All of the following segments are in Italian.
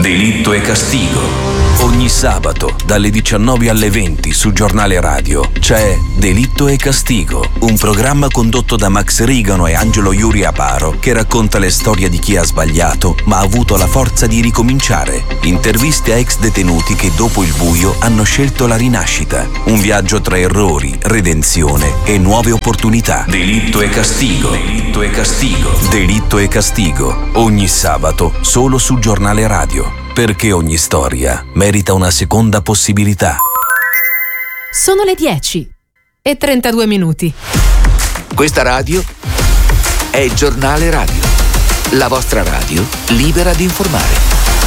Delitto e Castigo. Ogni sabato dalle 19 alle 20 su Giornale Radio c'è Delitto e Castigo, un programma condotto da Max Rigano e Angelo Iuri Aparo che racconta le storie di chi ha sbagliato ma ha avuto la forza di ricominciare. Interviste a ex detenuti che dopo il buio hanno scelto la rinascita. Un viaggio tra errori, redenzione e nuove opportunità. Delitto e Castigo. Delitto e Castigo. Delitto e Castigo. Ogni sabato solo su Giornale Radio. Perché ogni storia merita una seconda possibilità. Sono le 10:32. Questa radio è Giornale Radio, la vostra radio libera di informare.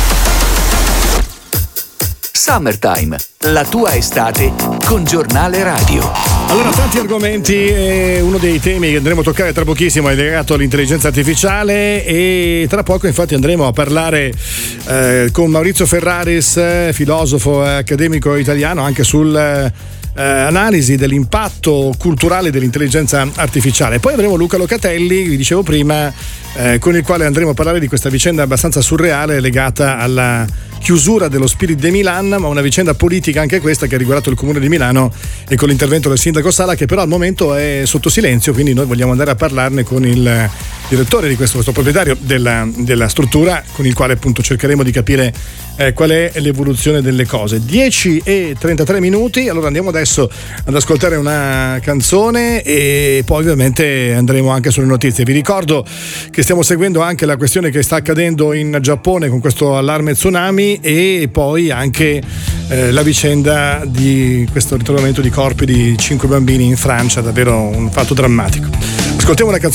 Summertime, la tua estate con Giornale Radio. Allora, tanti argomenti, uno dei temi che andremo a toccare tra pochissimo è legato all'intelligenza artificiale e tra poco infatti andremo a parlare con Maurizio Ferraris, filosofo accademico italiano, anche sul analisi dell'impatto culturale dell'intelligenza artificiale. Poi avremo Luca Locatelli, vi dicevo prima, con il quale andremo a parlare di questa vicenda abbastanza surreale legata alla chiusura dello Spirit de Milan, ma una vicenda politica anche questa che ha riguardato il comune di Milano e con l'intervento del sindaco Sala, che però al momento è sotto silenzio, quindi noi vogliamo andare a parlarne con il direttore di questo proprietario della struttura, con il quale appunto cercheremo di capire qual è l'evoluzione delle cose. 10:33. Allora andiamo adesso ad ascoltare una canzone e poi ovviamente andremo anche sulle notizie. Vi ricordo che stiamo seguendo anche la questione che sta accadendo in Giappone con questo allarme tsunami e poi anche la vicenda di questo ritrovamento di corpi di 5 bambini in Francia, davvero un fatto drammatico. Ascoltiamo una canzone